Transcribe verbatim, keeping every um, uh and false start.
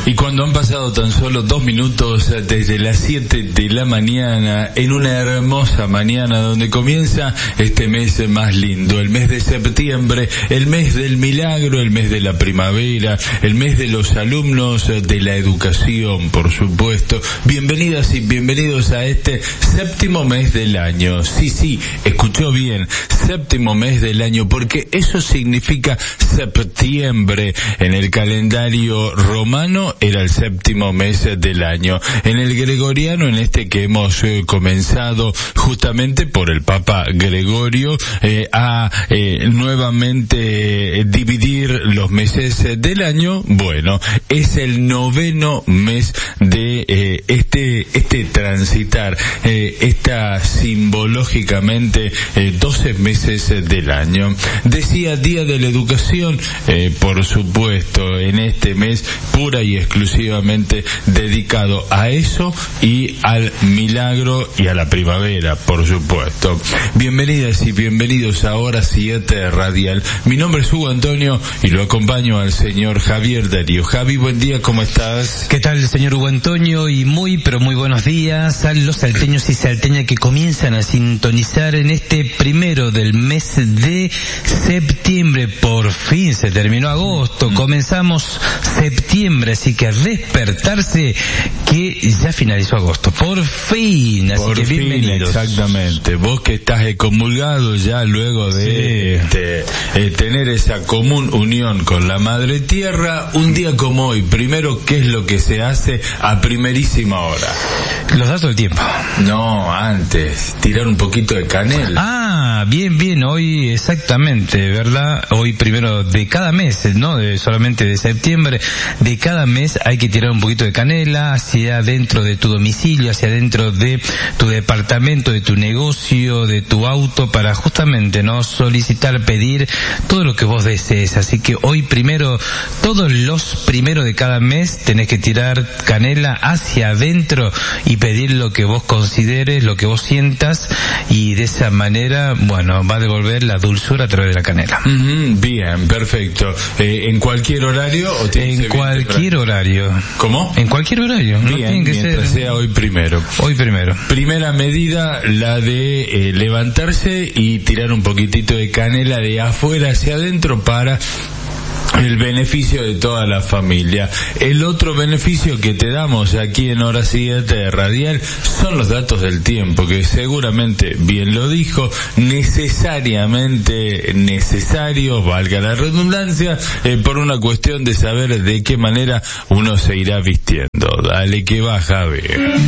Y cuando han pasado tan solo dos minutos desde las siete de la mañana, en una hermosa mañana donde comienza este mes más lindo, el mes de septiembre, el mes del milagro, el mes de la primavera, el mes de los alumnos de la educación, por supuesto. Bienvenidas y bienvenidos a este séptimo mes del año. Sí, sí, escuchó bien, séptimo mes del año, porque eso significa septiembre. En el calendario romano era el séptimo mes del año. En el gregoriano, en este que hemos eh, comenzado justamente por el Papa Gregorio, eh, a eh, nuevamente eh, dividir los meses eh, del año, bueno, es el noveno mes de eh, este este transitar, eh, esta simbológicamente eh, doce meses eh, del año. Decía Día de la Educación, eh, por supuesto, en este mes pura y exclusivamente dedicado a eso y al milagro y a la primavera, por supuesto. Bienvenidas y bienvenidos a Hora siete Radial. Mi nombre es Hugo Antonio y lo acompaño al señor Javier Darío. Javi, buen día, ¿cómo estás? ¿Qué tal, señor Hugo Antonio? Y muy, pero muy buenos días a los salteños y salteñas que comienzan a sintonizar en este primero del mes de septiembre. Por fin se terminó agosto, comenzamos septiembre, así que a despertarse que ya finalizó agosto. Por fin, así Por que fin, bienvenidos. Exactamente. Vos que estás comulgado ya luego de, Sí. de eh, tener esa común unión con la Madre Tierra, un día como hoy, primero, ¿qué es lo que se hace a primerísima hora? Los datos del tiempo. No, antes, tirar un poquito de canela. Ah, bien, bien, hoy exactamente, ¿verdad? Hoy primero de cada mes, no de solamente de septiembre, de cada mes hay que tirar un poquito de canela hacia dentro de tu domicilio, hacia dentro de tu departamento, de tu negocio, de tu auto, para justamente no solicitar, pedir todo lo que vos desees. Así que hoy primero, todos los primeros de cada mes tenés que tirar canela hacia adentro y pedir lo que vos consideres, lo que vos sientas, y de esa manera, bueno, va a devolver la dulzura a través de la canela. Uh-huh, bien, perfecto. Eh, ¿En cualquier horario o tiene En cualquier horario. ¿Cómo? En cualquier horario. No Bien, tiene que mientras ser sea hoy primero. hoy primero. Primera medida, la de eh, levantarse y tirar un poquitito de canela de afuera hacia adentro para el beneficio de toda la familia. El otro beneficio que te damos aquí en Hora siete Radial son los datos del tiempo, que seguramente, bien lo dijo, necesariamente necesarios, valga la redundancia, eh, por una cuestión de saber de qué manera uno se irá vistiendo. Dale que va, Javi.